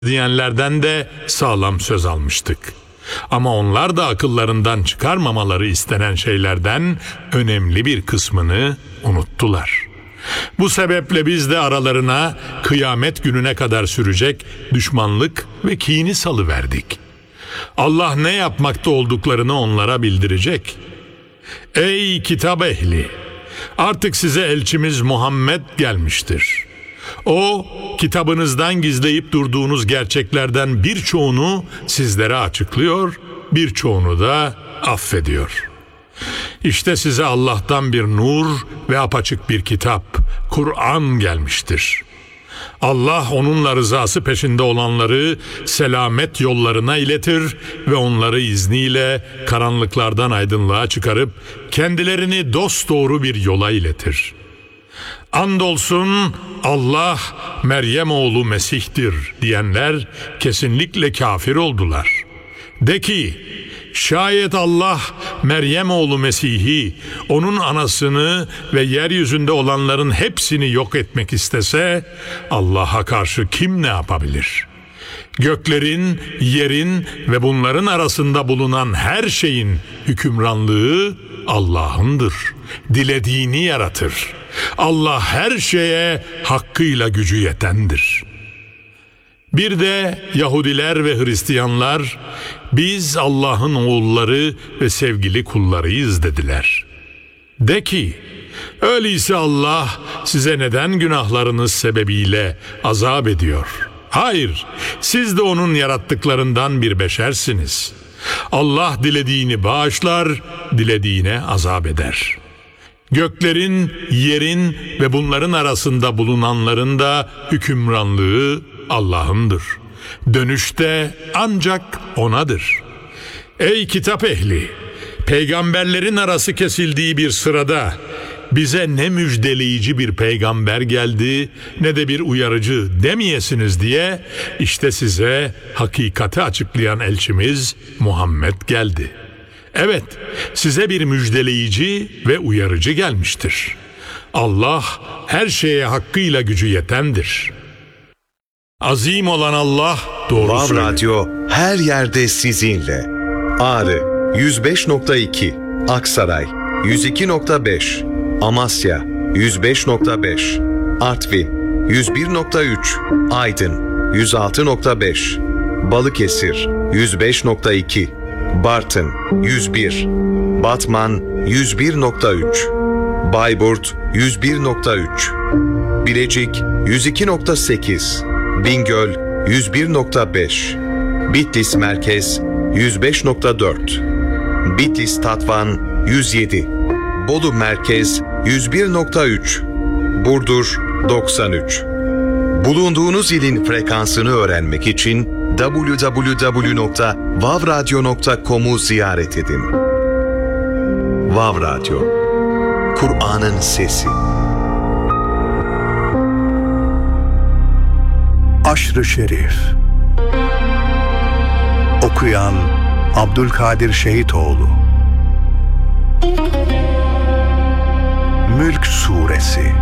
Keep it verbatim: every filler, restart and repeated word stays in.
diyenlerden de sağlam söz almıştık. Ama onlar da akıllarından çıkarmamaları istenen şeylerden önemli bir kısmını unuttular. Bu sebeple biz de aralarına kıyamet gününe kadar sürecek düşmanlık ve kini salıverdik. Allah ne yapmakta olduklarını onlara bildirecek. Ey kitap ehli! Artık size elçimiz Muhammed gelmiştir. O, kitabınızdan gizleyip durduğunuz gerçeklerden birçoğunu sizlere açıklıyor, birçoğunu da affediyor. İşte size Allah'tan bir nur ve apaçık bir kitap, Kur'an gelmiştir. Allah onunla rızası peşinde olanları selamet yollarına iletir ve onları izniyle karanlıklardan aydınlığa çıkarıp kendilerini dosdoğru bir yola iletir. Andolsun Allah Meryem oğlu Mesih'tir diyenler kesinlikle kafir oldular. De ki, şayet Allah Meryem oğlu Mesih'i, onun anasını ve yeryüzünde olanların hepsini yok etmek istese, Allah'a karşı kim ne yapabilir? Göklerin, yerin ve bunların arasında bulunan her şeyin hükümranlığı Allah'ındır. Dilediğini yaratır. Allah her şeye hakkıyla gücü yetendir. Bir de Yahudiler ve Hristiyanlar, biz Allah'ın oğulları ve sevgili kullarıyız dediler. De ki, öyleyse Allah size neden günahlarınız sebebiyle azap ediyor? Hayır, siz de onun yarattıklarından bir beşersiniz. Allah dilediğini bağışlar, dilediğine azap eder. Göklerin, yerin ve bunların arasında bulunanların da hükümranlığı Allah'ındır. Dönüşte ancak O'nadır. Ey kitap ehli! Peygamberlerin arası kesildiği bir sırada bize ne müjdeleyici bir peygamber geldi ne de bir uyarıcı demeyesiniz diye işte size hakikati açıklayan elçimiz Muhammed geldi. Evet, size bir müjdeleyici ve uyarıcı gelmiştir. Allah her şeye hakkıyla gücü yetendir. Azim olan Allah doğru Vav söylüyor. Radyo her yerde sizinle. Ağrı yüz beş nokta iki, Aksaray yüz iki nokta beş, Amasya yüz beş nokta beş, Artvin yüz bir nokta üç, Aydın yüz altı nokta beş, Balıkesir yüz beş nokta iki, Bartın yüz bir, Batman yüz bir nokta üç, Bayburt yüz bir nokta üç, Bilecik yüz iki nokta sekiz, Bingöl yüz bir nokta beş, Bitlis Merkez yüz beş nokta dört, Bitlis Tatvan yüz yedi, Bolu Merkez yüz bir nokta üç, Burdur doksan üç. Bulunduğunuz ilin frekansını öğrenmek için double-u double-u double-u nokta vav radyo nokta com'u ziyaret edin. Vav Radyo, Kur'an'ın sesi. Aşr-ı Şerif. Okuyan Abdülkadir Şehitoğlu. Mülk Suresi.